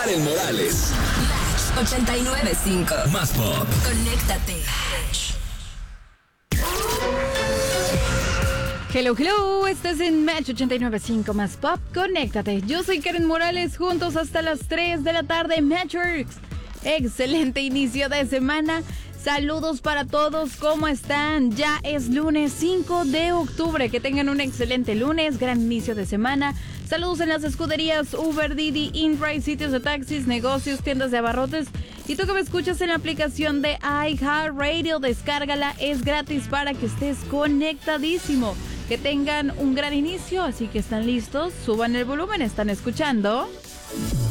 Karen Morales. Match 89.5. Más pop. Conéctate. Hello, hello, estás en Match 89.5 Más Pop, conéctate. Yo soy Karen Morales, juntos hasta las 3 de la tarde, Matchworks. Excelente inicio de semana. Saludos para todos, ¿cómo están? Ya es lunes 5 de octubre. Que tengan un excelente lunes, gran inicio de semana. Saludos en las escuderías Uber, Didi, InDrive, sitios de taxis, negocios, tiendas de abarrotes. Y tú que me escuchas en la aplicación de iHeartRadio, descárgala, es gratis para que estés conectadísimo. Que tengan un gran inicio, así que están listos, suban el volumen, están escuchando